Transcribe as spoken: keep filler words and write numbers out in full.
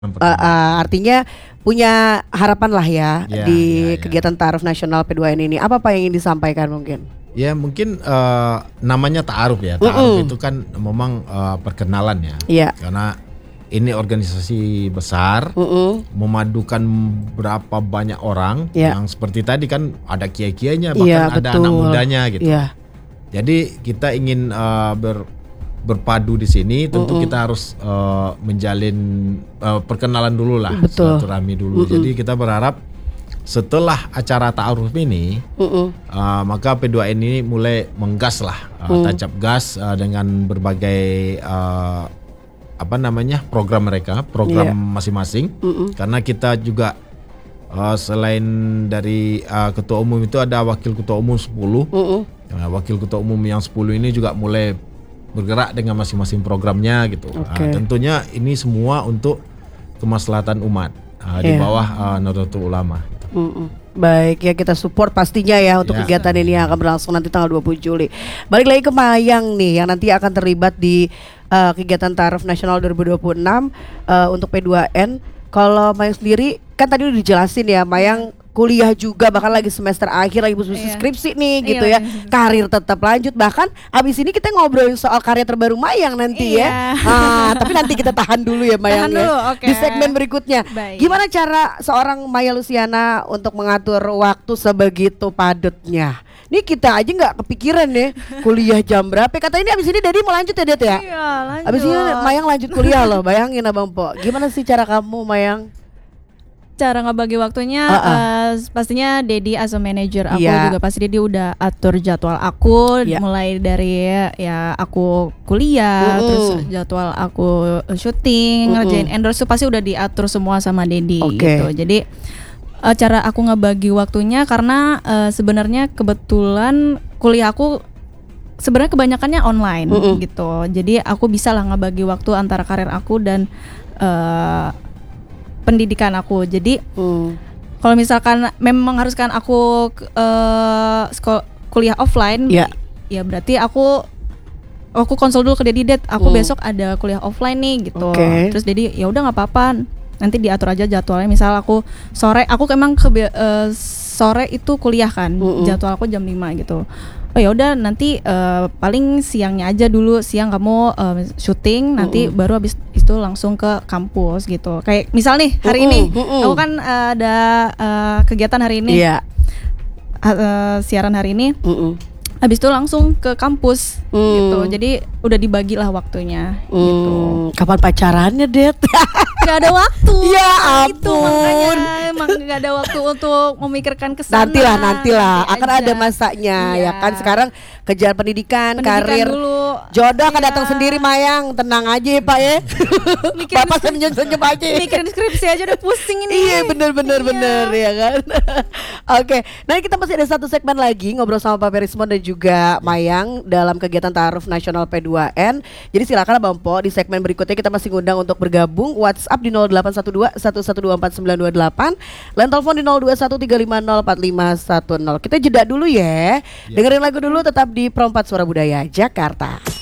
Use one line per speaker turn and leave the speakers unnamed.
Uh, uh, artinya punya harapan lah ya,
ya
di
ya, ya.
kegiatan Ta'aruf Nasional P dua N ini. Apa Pak yang ingin disampaikan mungkin?
Ya mungkin uh, namanya Ta'aruf ya. Ta'aruf uh-uh. itu kan memang uh, perkenalan ya.
Yeah.
Karena ini organisasi besar, uh-uh. memadukan berapa banyak orang yeah. yang seperti tadi kan ada kiai-kiainya, bahkan yeah, ada
betul.
anak mudanya gitu.
Yeah.
Jadi kita ingin uh, ber berpadu di sini, tentu uh-uh. kita harus uh, menjalin uh, perkenalan dulu lah, silaturahmi dulu. Uh-uh. Jadi kita berharap setelah acara Ta'aruf ini, uh-uh. uh, maka P dua N ini mulai menggas lah, uh, uh. tancap gas uh, dengan berbagai uh, apa namanya program mereka, program yeah. masing-masing. Uh-uh. Karena kita juga uh, selain dari uh, ketua umum itu ada wakil ketua umum sepuluh, uh-uh. uh, wakil ketua umum yang sepuluh ini juga mulai bergerak dengan masing-masing programnya gitu.
Okay.
Uh, tentunya ini semua untuk kemaslahatan umat uh, yeah. di bawah uh, Nahdlatul Ulama. Gitu.
Mm-mm. Baik ya, kita support pastinya ya untuk yeah. kegiatan ini yang akan berlangsung nanti tanggal dua puluh Juli. Balik lagi ke Mayang nih yang nanti akan terlibat di uh, kegiatan Ta'aruf Nasional dua ribu dua puluh enam uh, untuk P dua N. Kalau Mayang sendiri kan tadi udah dijelasin ya, Mayang kuliah juga, bahkan lagi semester akhir, lagi butuh
iya.
skripsi nih gitu
iya,
ya. Karir tetap lanjut, bahkan abis ini kita ngobrolin soal karya terbaru Mayang nanti
iya.
ya. Ah, tapi nanti kita tahan dulu ya Mayang
tahan
ya.
dulu, okay.
Di segmen berikutnya.
Baik.
Gimana cara seorang Maya Luciana untuk mengatur waktu sebegitu padatnya? Ini kita aja nggak kepikiran nih kuliah jam berapa. Kata ini abis ini Dedi mau lanjut ya Det ya?
Iya, lanjut.
Abis ini Mayang lanjut kuliah loh. Bayangin Abang Po. Gimana sih cara kamu Mayang?
Cara ngebagi waktunya
uh-uh.
uh, pastinya Dedi as a manager aku
yeah.
juga pasti Dedi udah atur jadwal aku yeah. mulai dari ya aku kuliah uh-uh. terus jadwal aku syuting, uh-uh. ngerjain endorse itu pasti udah diatur semua sama Dedi
okay.
gitu. Jadi uh, cara aku ngebagi waktunya karena uh, sebenarnya kebetulan kuliah aku sebenarnya kebanyakannya online uh-uh. gitu. Jadi aku bisa lah ngebagi waktu antara karir aku dan uh, pendidikan aku. Jadi hmm. kalau misalkan memang mengharuskan aku uh, skol- kuliah offline,
yeah.
ya berarti aku aku konsul dulu ke Dedi, Det, aku hmm. besok ada kuliah offline nih gitu.
Okay.
Terus Dedi, ya udah nggak apa-apa, nanti diatur aja jadwalnya. Misal aku sore, aku emang ke uh, sore itu kuliah kan, hmm. jadwal aku jam lima gitu. Oh ya udah nanti uh, paling siangnya aja dulu, siang kamu uh, syuting, nanti uh-uh. baru habis itu langsung ke kampus gitu. Kayak misal nih hari uh-uh. ini, uh-uh. aku kan uh, ada uh, kegiatan hari ini,
yeah.
uh, siaran hari ini,
uh-uh.
habis itu langsung ke kampus
uh.
gitu. Jadi udah dibagi lah waktunya uh. gitu.
Kapan pacarannya Det?
Gak ada waktu.
Ya ampun.
Itu makanya emang gak ada waktu untuk memikirkan kesana.
Nantilah, nantilah.
Nanti
akan
aja.
ada masanya
iya.
ya kan. Sekarang kejar pendidikan,
pendidikan
karir
dulu.
Jodoh
iya.
akan datang sendiri Mayang. Tenang aja ya Pak ya. Bapak senyum-senyum aja.
Mikirin skripsi aja udah pusing ini.
Iya bener-bener
iya.
bener ya kan. Oke, nah kita masih ada satu segmen lagi ngobrol sama Pak Perismon dan juga Mayang dalam kegiatan Ta'aruf Nasional P dua N. Jadi silakan Abang Po, di segmen berikutnya kita masih ngundang untuk bergabung. WhatsApp di nol delapan satu dua satu satu dua empat sembilan dua delapan, line telepon di nol dua satu tiga lima nol empat lima satu nol. Kita jeda dulu ya,
ya.
Dengerin lagu dulu, tetap di Pro empat Suara Budaya Jakarta.